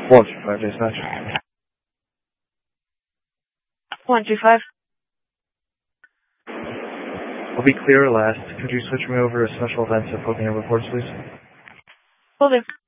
125 dispatch. 125. I'll be clear last. Could you switch me over to special events and put me in reports, please? Will do.